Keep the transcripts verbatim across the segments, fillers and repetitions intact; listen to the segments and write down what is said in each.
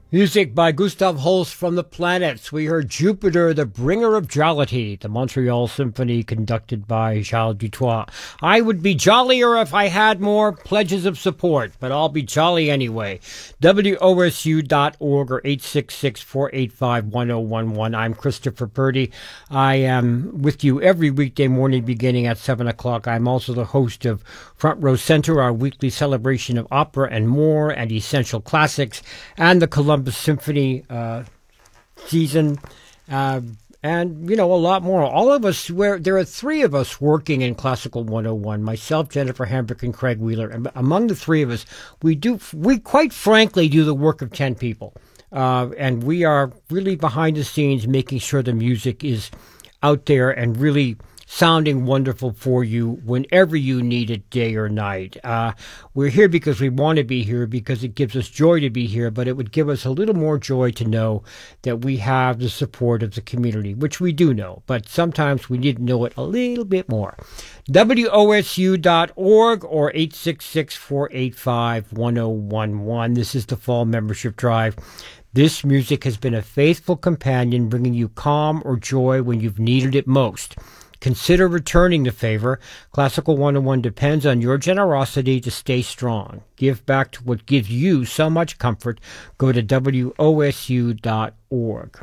Music by Gustav Holst from the Planets. We heard Jupiter, the Bringer of Jollity, the Montreal Symphony conducted by Charles Dutoit. I would be jollier if I had more pledges of support, but I'll be jolly anyway. W O S U dot org or eight six six, four eight five, one zero one one. I'm Christopher Purdy. I am with you every weekday morning beginning at seven o'clock. I'm also the host of Front Row Center, our weekly celebration of opera and more and essential classics, and the Columbus Symphony uh, season, uh, and, you know, a lot more. All of us, where there are three of us working in Classical one oh one, myself, Jennifer Hambrick, and Craig Wheeler. And among the three of us, we do, we quite frankly do the work of ten people. Uh, and we are really behind the scenes making sure the music is out there and really sounding wonderful for you whenever you need it, day or night. Uh, we're here because we want to be here, because it gives us joy to be here, but it would give us a little more joy to know that we have the support of the community, which we do know, but sometimes we need to know it a little bit more. W O S U dot org or eight six six, four eight five, one zero one one. This is the Fall Membership Drive. This music has been a faithful companion, bringing you calm or joy when you've needed it most. Consider returning the favor. Classical one oh one depends on your generosity to stay strong. Give back to what gives you so much comfort. Go to W O S U dot org.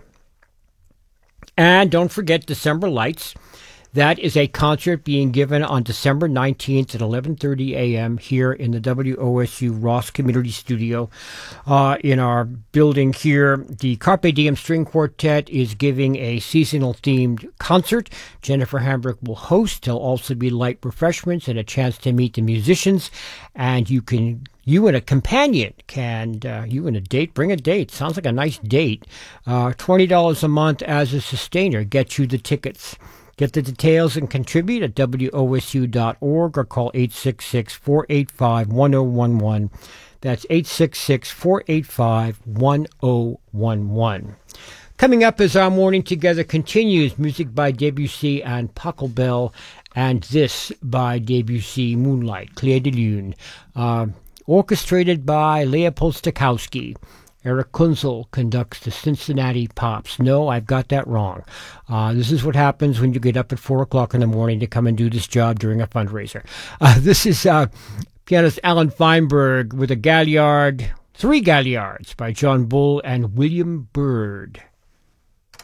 And don't forget December Lights. That is a concert being given on December nineteenth at eleven thirty a.m. here in the W O S U Ross Community Studio uh, in our building here. The Carpe Diem String Quartet is giving a seasonal-themed concert. Jennifer Hambrick will host. There'll also be light refreshments and a chance to meet the musicians. And you can, you and a companion can, uh, you and a date, bring a date. Sounds like a nice date. Uh, twenty dollars a month as a sustainer gets you the tickets. Get the details and contribute at W O S U dot org or call eight six six, four eight five, one zero one one. That's eight six six, four eight five, one zero one one. Coming up as our morning together continues, music by Debussy and Pachelbel, and this by Debussy, Moonlight, Clair de Lune, uh, orchestrated by Leopold Stokowski. Eric Kunzel conducts the Cincinnati Pops. No, I've got that wrong. Uh, this is what happens when you get up at four o'clock in the morning to come and do this job during a fundraiser. Uh, this is uh, pianist Alan Feinberg with a Galliard, three Galliards by John Bull and William Byrd.